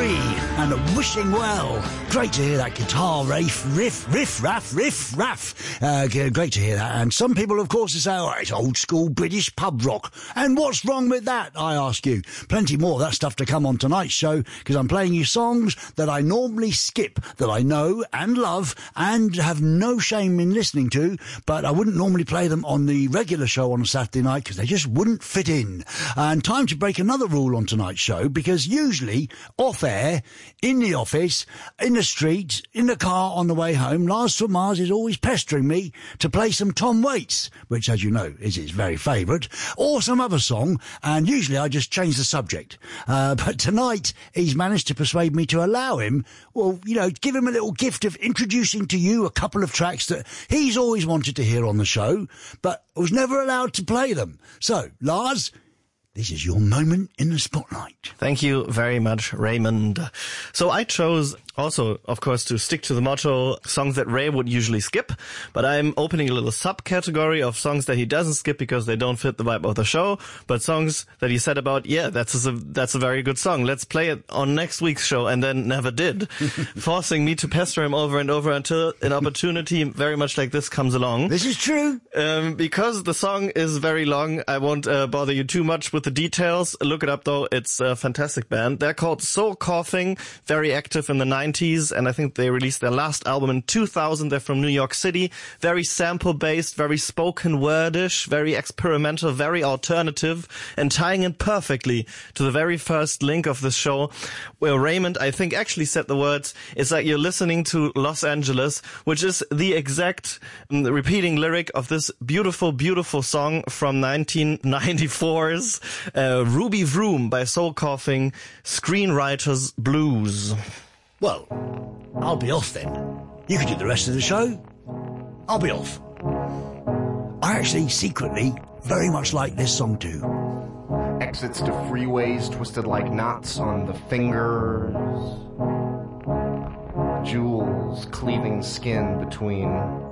free and wishing well. Great to hear that guitar riff, raff. Great to hear that. And some people, of course, say, oh, it's old school British pub rock. And what's wrong with that, I ask you? Plenty more of that stuff to come on tonight's show, because I'm playing you songs that I normally skip, that I know and love and have no shame in listening to, but I wouldn't normally play them on the regular show on a Saturday night because they just wouldn't fit in. And time to break another rule on tonight's show, because usually off air, in the office, in the street, in the car on the way home, Lars from Mars is always pestering me to play some Tom Waits, which, as you know, is his very favourite, or some other song, and usually I just change the subject. But tonight he's managed to persuade me to allow him, well, you know, give him a little gift of introducing to you a couple of tracks that he's always wanted to hear on the show, but was never allowed to play them. So, Lars, this is your moment in the spotlight. Thank you very much, Raymond. So I chose also, of course, to stick to the motto, songs that Ray would usually skip, but I'm opening a little subcategory of songs that he doesn't skip because they don't fit the vibe of the show, but songs that he said about, yeah, that's a very good song. Let's play it on next week's show, and then never did, forcing me to pester him over and over until an opportunity very much like this comes along. This is true. Because the song is very long, I won't bother you too much with the details. Look it up though. It's a fantastic band. They're called Soul Coughing, very active in the 90s, and I think they released their last album in 2000. They're from New York City. Very sample-based, very spoken wordish, very experimental, very alternative, and tying in perfectly to the very first link of the show, where Raymond, I think, actually said the words, it's like you're listening to Los Angeles, which is the exact repeating lyric of this beautiful, beautiful song from 1994's Ruby Vroom by Soul Coughing, Screenwriter's Blues. Well, I'll be off then. You can do the rest of the show. I'll be off. I actually secretly very much like this song too. Exits to freeways twisted like knots on the fingers. Jewels cleaving skin between